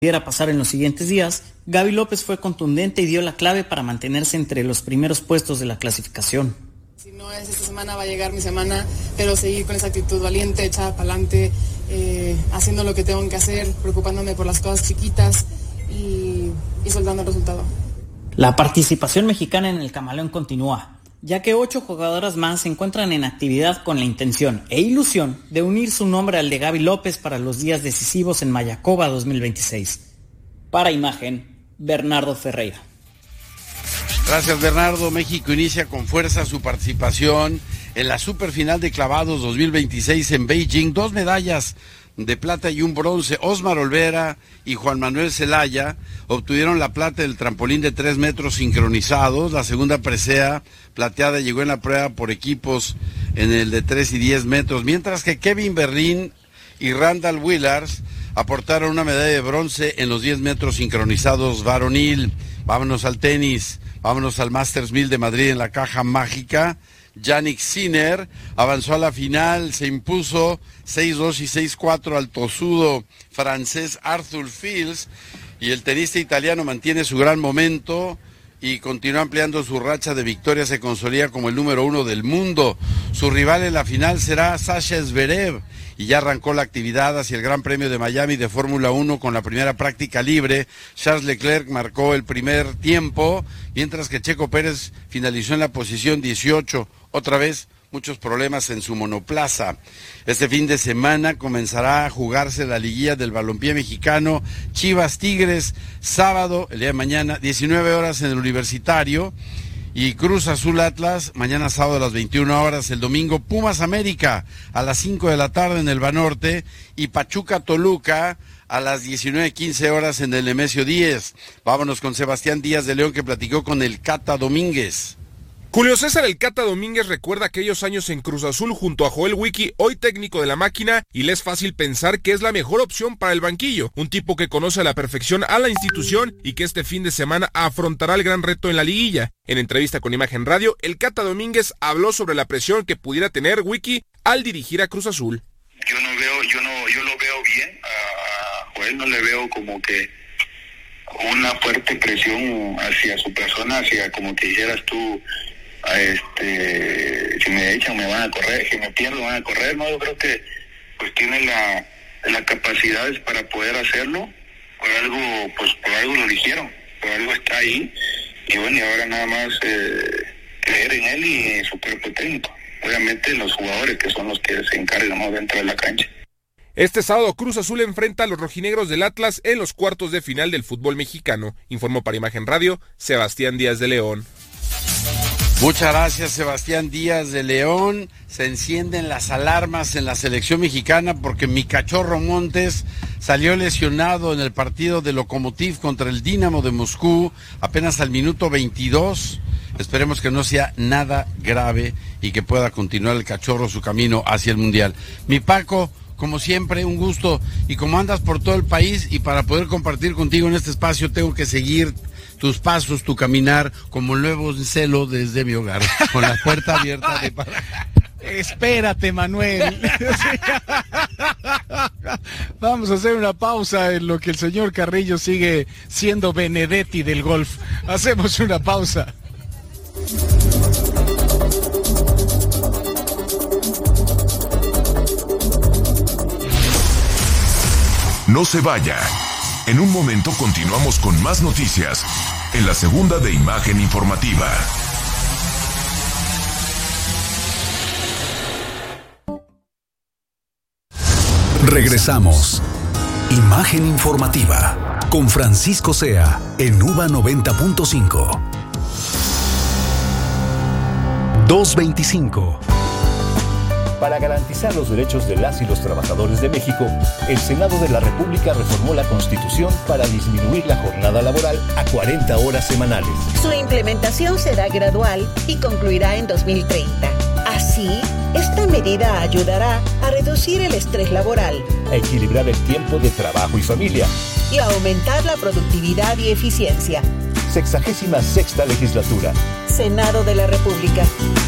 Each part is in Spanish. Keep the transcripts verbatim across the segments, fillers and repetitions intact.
pudiera pasar en los siguientes días, Gaby López fue contundente y dio la clave para mantenerse entre los primeros puestos de la clasificación. Si no es esta semana, va a llegar mi semana, pero seguir con esa actitud valiente, echada para adelante, eh, haciendo lo que tengo que hacer, preocupándome por las cosas chiquitas y, y soltando el resultado. La participación mexicana en el Camaleón continúa, ya que ocho jugadoras más se encuentran en actividad con la intención e ilusión de unir su nombre al de Gaby López para los días decisivos en Mayakoba dos mil veintiséis. Para Imagen, Bernardo Ferreira. Gracias, Bernardo. México inicia con fuerza su participación en la Superfinal de Clavados dos mil veintiséis en Beijing. Dos medallas de plata y un bronce. Osmar Olvera y Juan Manuel Zelaya obtuvieron la plata del trampolín de tres metros sincronizados. La segunda presea plateada llegó en la prueba por equipos en el de tres y diez metros, mientras que Kevin Berlín y Randall Willars aportaron una medalla de bronce en los diez metros sincronizados varonil. Vámonos al tenis, vámonos al Masters mil de Madrid en la caja mágica. Jannik Sinner avanzó a la final, se impuso seis dos y seis cuatro al tosudo francés Arthur Fils, y el tenista italiano mantiene su gran momento y continúa ampliando su racha de victorias, se consolida como el número uno del mundo. Su rival en la final será Sasha Zverev, y ya arrancó la actividad hacia el Gran Premio de Miami de Fórmula uno con la primera práctica libre. Charles Leclerc marcó el primer tiempo, mientras que Checo Pérez finalizó en la posición dieciocho. Otra vez, muchos problemas en su monoplaza. Este fin de semana comenzará a jugarse la liguilla del balompié mexicano. Chivas Tigres, sábado, el día de mañana, diecinueve horas en el Universitario. Y Cruz Azul Atlas, mañana sábado a las veintiuna horas. El domingo, Pumas América a las cinco de la tarde en el Banorte. Y Pachuca Toluca a las diecinueve quince horas en el Nemesio diez. Vámonos con Sebastián Díaz de León, que platicó con el Cata Domínguez. Julio César El Cata Domínguez recuerda aquellos años en Cruz Azul junto a Joel Wiki, hoy técnico de la máquina, y le es fácil pensar que es la mejor opción para el banquillo, un tipo que conoce a la perfección a la institución y que este fin de semana afrontará el gran reto en la liguilla. En entrevista con Imagen Radio, El Cata Domínguez habló sobre la presión que pudiera tener Wiki al dirigir a Cruz Azul. Yo no veo, yo no, yo lo veo bien, a Joel no le veo como que una fuerte presión hacia su persona, hacia como que dijeras tú, a este, si me echan me van a correr, si me pierdo van a correr. No, yo creo que pues tiene la, la capacidades para poder hacerlo. Por algo, pues por algo lo eligieron, por algo está ahí, y bueno, y ahora nada más eh, creer en él y en su cuerpo técnico. Obviamente los jugadores, que son los que se encargan más dentro de la cancha. Este sábado Cruz Azul enfrenta a los rojinegros del Atlas en los cuartos de final del fútbol mexicano. Informó para Imagen Radio, Sebastián Díaz de León. Muchas gracias, Sebastián Díaz de León. Se encienden las alarmas en la selección mexicana porque mi cachorro Montes salió lesionado en el partido de Lokomotiv contra el Dinamo de Moscú apenas al minuto veintidós. Esperemos que no sea nada grave y que pueda continuar el cachorro su camino hacia el Mundial. Mi Paco, como siempre, un gusto. Y como andas por todo el país y para poder compartir contigo en este espacio, tengo que seguir tus pasos, tu caminar, como el nuevo celo desde mi hogar, con la puerta abierta de para... Espérate, Manuel. Vamos a hacer una pausa en lo que el señor Carrillo sigue siendo Benedetti del golf. Hacemos una pausa. No se vaya. En un momento continuamos con más noticias en la segunda de Imagen Informativa. Regresamos. Imagen Informativa con Francisco Sea en U V A noventa punto cinco. dos veinticinco. Para garantizar los derechos de las y los trabajadores de México, el Senado de la República reformó la Constitución para disminuir la jornada laboral a cuarenta horas semanales. Su implementación será gradual y concluirá en dos mil treinta. Así, esta medida ayudará a reducir el estrés laboral, a equilibrar el tiempo de trabajo y familia y a aumentar la productividad y eficiencia. Sexagésima sexta legislatura. Senado de la República.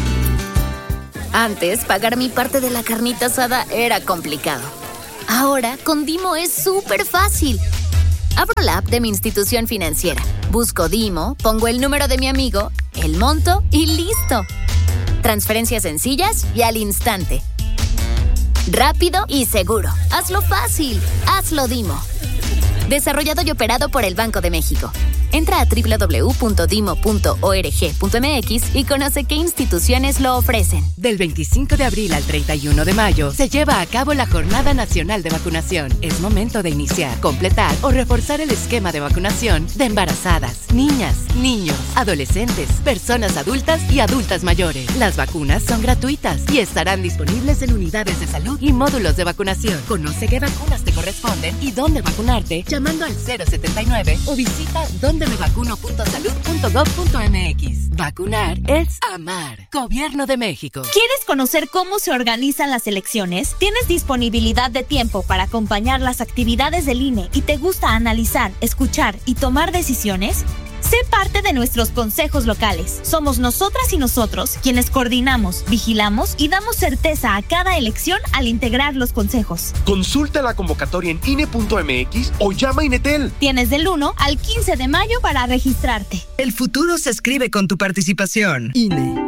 Antes, pagar mi parte de la carnita asada era complicado. Ahora, con Dimo es súper fácil. Abro la app de mi institución financiera, busco Dimo, pongo el número de mi amigo, el monto y ¡listo! Transferencias sencillas y al instante. Rápido y seguro. Hazlo fácil. Hazlo Dimo. Desarrollado y operado por el Banco de México. Entra a doble u doble u doble u punto dimo punto org punto eme equis y conoce qué instituciones lo ofrecen. Del veinticinco de abril al treinta y uno de mayo se lleva a cabo la Jornada Nacional de Vacunación. Es momento de iniciar, completar o reforzar el esquema de vacunación de embarazadas, niñas, niños, adolescentes, personas adultas y adultas mayores. Las vacunas son gratuitas y estarán disponibles en unidades de salud y módulos de vacunación. Conoce qué vacunas te corresponden y dónde vacunarte llamando al cero setenta y nueve o visita donde me vacuno punto salud punto gov punto eme equis. Vacunar es amar. Gobierno de México. ¿Quieres conocer cómo se organizan las elecciones? ¿Tienes disponibilidad de tiempo para acompañar las actividades del I N E y te gusta analizar, escuchar y tomar decisiones? Sé parte de nuestros consejos locales. Somos nosotras y nosotros quienes coordinamos, vigilamos y damos certeza a cada elección al integrar los consejos. Consulta la convocatoria en I N E punto eme equis o llama a Inetel. Tienes del uno al quince de mayo para registrarte. El futuro se escribe con tu participación. I N E.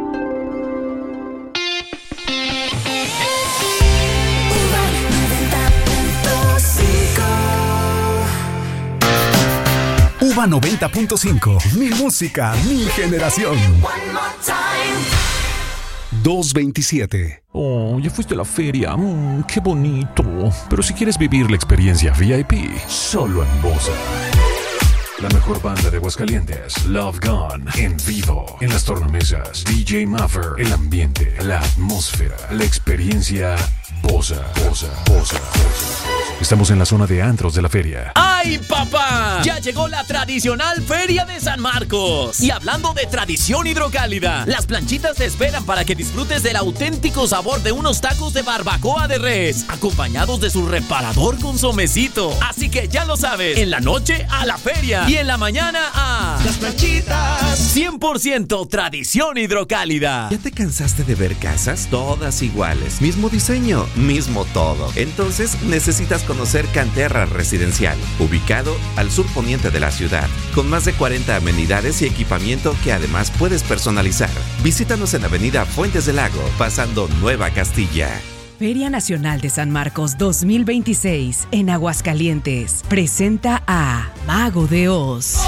Uva noventa punto cinco, mi música, mi generación. dos veintisiete. Oh, ya fuiste a la feria. Mm, qué bonito. Pero si quieres vivir la experiencia V I P, solo en Bossa. La mejor banda de Aguascalientes, Love Gone, en vivo, en las tornamesas, D J Maffer, el ambiente, la atmósfera, la experiencia Bossa, Bossa, Bossa, Bossa. Estamos en la zona de antros de la feria. ¡Ay, papá! Ya llegó la tradicional Feria de San Marcos. Y hablando de tradición hidrocálida, las planchitas te esperan para que disfrutes del auténtico sabor de unos tacos de barbacoa de res, acompañados de su reparador consomecito. Así que ya lo sabes, en la noche a la feria y en la mañana a... las planchitas. cien por ciento tradición hidrocálida. ¿Ya te cansaste de ver casas todas iguales? Mismo diseño, mismo todo. Entonces necesitas conocer Canterra Residencial, ubicado al sur poniente de la ciudad, con más de cuarenta amenidades y equipamiento que además puedes personalizar. Visítanos en Avenida Fuentes del Lago, pasando Nueva Castilla. Feria Nacional de San Marcos dos mil veintiséis en Aguascalientes presenta a Mago de Oz.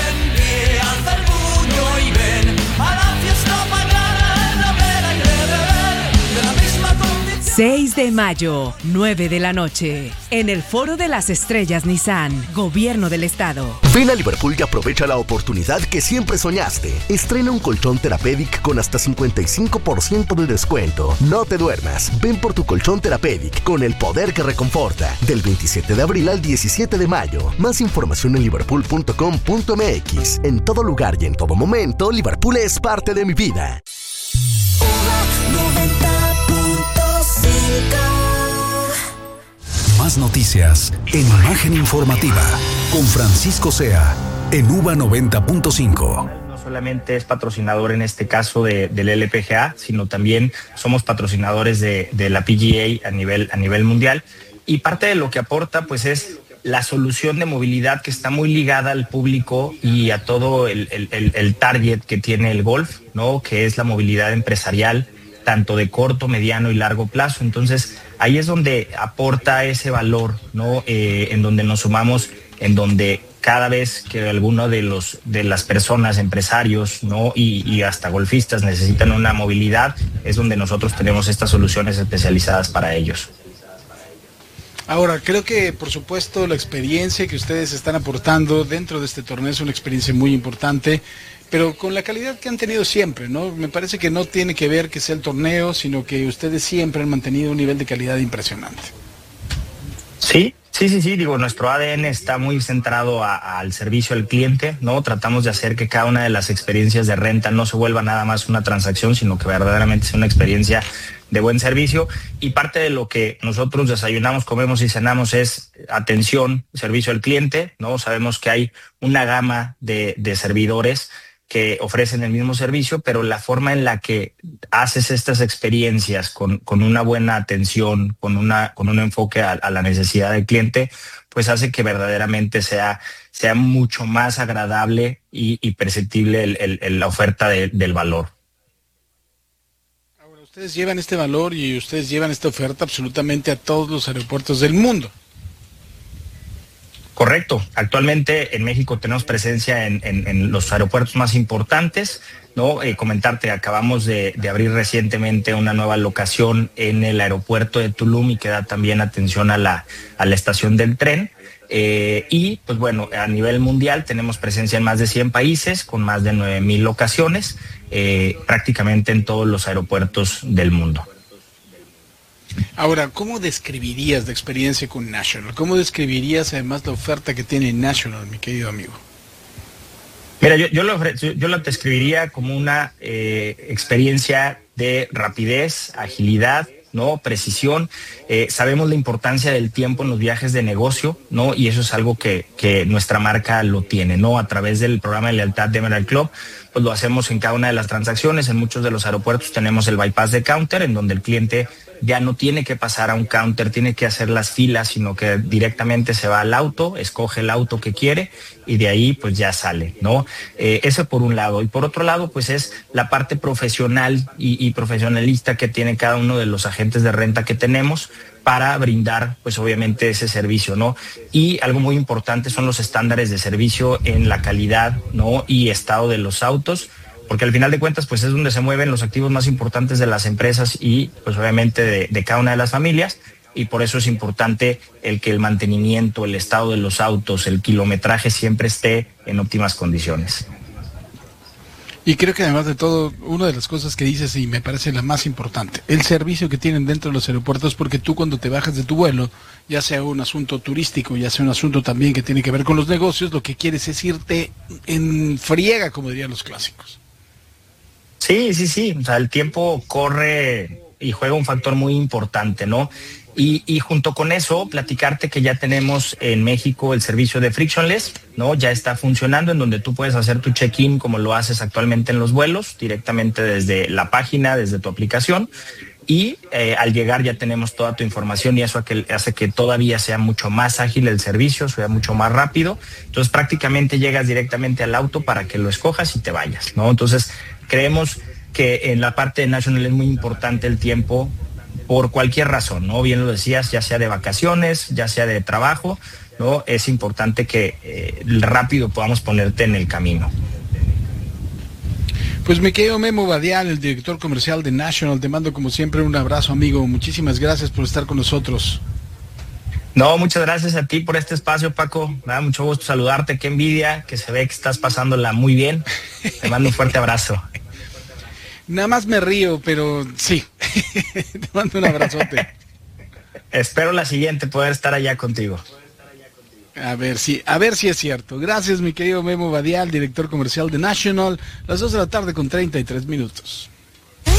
seis de mayo, nueve de la noche, en el Foro de las Estrellas Nissan, Gobierno del Estado. Ven a Liverpool y aprovecha la oportunidad que siempre soñaste. Estrena un colchón Therapeutic con hasta cincuenta y cinco por ciento de descuento. No te duermas. Ven por tu colchón Therapeutic con el poder que reconforta. Del veintisiete de abril al diecisiete de mayo. Más información en liverpool punto com punto eme equis. En todo lugar y en todo momento, Liverpool es parte de mi vida. Más noticias en Imagen Informativa con Francisco Sea en Uva noventa punto cinco. No solamente es patrocinador en este caso de, del L P G A, sino también somos patrocinadores de, de la P G A a nivel, a nivel mundial. Y parte de lo que aporta pues es la solución de movilidad que está muy ligada al público y a todo el, el, el, el target que tiene el golf, ¿no? Que es la movilidad empresarial, tanto de corto, mediano y largo plazo. Entonces, ahí es donde aporta ese valor, ¿no? Eh, en donde nos sumamos, en donde cada vez que alguno de los de las personas, empresarios, ¿no? Y, y hasta golfistas necesitan una movilidad, es donde nosotros tenemos estas soluciones especializadas para ellos. Ahora, creo que por supuesto la experiencia que ustedes están aportando dentro de este torneo es una experiencia muy importante, pero con la calidad que han tenido siempre, ¿no? Me parece que no tiene que ver que sea el torneo, sino que ustedes siempre han mantenido un nivel de calidad impresionante. Sí, sí, sí, sí, digo, nuestro A D N está muy centrado a, al servicio al cliente, ¿no? Tratamos de hacer que cada una de las experiencias de renta no se vuelva nada más una transacción, sino que verdaderamente sea una experiencia de buen servicio, y parte de lo que nosotros desayunamos, comemos y cenamos es atención, servicio al cliente, ¿no? Sabemos que hay una gama de, de servidores que ofrecen el mismo servicio, pero la forma en la que haces estas experiencias con, con una buena atención, con una con un enfoque a, a la necesidad del cliente, pues hace que verdaderamente sea, sea mucho más agradable y, y perceptible el, el, el, la oferta de, del valor. Ahora, ustedes llevan este valor y ustedes llevan esta oferta absolutamente a todos los aeropuertos del mundo. Correcto. Actualmente en México tenemos presencia en, en, en los aeropuertos más importantes, ¿no? Eh, comentarte, acabamos de, de abrir recientemente una nueva locación en el aeropuerto de Tulum y que da también atención a la, a la estación del tren. Eh, y pues bueno, a nivel mundial tenemos presencia en más de cien países, con más de nueve mil locaciones, eh, prácticamente en todos los aeropuertos del mundo. Ahora, ¿cómo describirías la experiencia con National? ¿Cómo describirías además la oferta que tiene National, mi querido amigo? Mira, yo, yo, lo, ofre- yo lo describiría como una eh, experiencia de rapidez, agilidad, ¿no? Precisión. Eh, sabemos la importancia del tiempo en los viajes de negocio, ¿no? Y eso es algo que, que nuestra marca lo tiene, ¿no? A través del programa de lealtad de Emerald Club, pues lo hacemos en cada una de las transacciones. En muchos de los aeropuertos tenemos el bypass de counter, en donde el cliente ya no tiene que pasar a un counter, tiene que hacer las filas, sino que directamente se va al auto, escoge el auto que quiere y de ahí pues ya sale, ¿no? Eh, eso por un lado. Y por otro lado, pues es la parte profesional y, y profesionalista que tiene cada uno de los agentes de renta que tenemos para brindar, pues obviamente ese servicio, ¿no? Y algo muy importante son los estándares de servicio en la calidad, ¿no? Y estado de los autos, porque al final de cuentas pues es donde se mueven los activos más importantes de las empresas y pues obviamente de, de cada una de las familias, y por eso es importante el que el mantenimiento, el estado de los autos, el kilometraje siempre esté en óptimas condiciones. Y creo que además de todo, una de las cosas que dices y me parece la más importante, el servicio que tienen dentro de los aeropuertos, porque tú cuando te bajas de tu vuelo, ya sea un asunto turístico, ya sea un asunto también que tiene que ver con los negocios, lo que quieres es irte en friega, como dirían los clásicos. Sí, sí, sí, o sea, el tiempo corre y juega un factor muy importante, ¿no? Y, y junto con eso, platicarte que ya tenemos en México el servicio de Frictionless, ¿no? Ya está funcionando, en donde tú puedes hacer tu check-in como lo haces actualmente en los vuelos, directamente desde la página, desde tu aplicación, y eh, al llegar ya tenemos toda tu información y eso hace que todavía sea mucho más ágil el servicio, sea mucho más rápido. Entonces prácticamente llegas directamente al auto para que lo escojas y te vayas, ¿no? Entonces creemos que en la parte de National es muy importante el tiempo por cualquier razón, ¿no? Bien lo decías, ya sea de vacaciones, ya sea de trabajo, ¿no? Es importante que eh, rápido podamos ponerte en el camino. Pues me quedo Memo Badial, el director comercial de National. Te mando como siempre un abrazo, amigo. Muchísimas gracias por estar con nosotros. No, muchas gracias a ti por este espacio, Paco. Me da mucho gusto saludarte. Qué envidia, que se ve que estás pasándola muy bien. Te mando un fuerte abrazo. Nada más me río, pero sí. Te mando un abrazote. Espero la siguiente poder estar allá contigo. A ver si, a ver si es cierto. Gracias, mi querido Memo Badial, director comercial de National. Las dos de la tarde con treinta y tres minutos.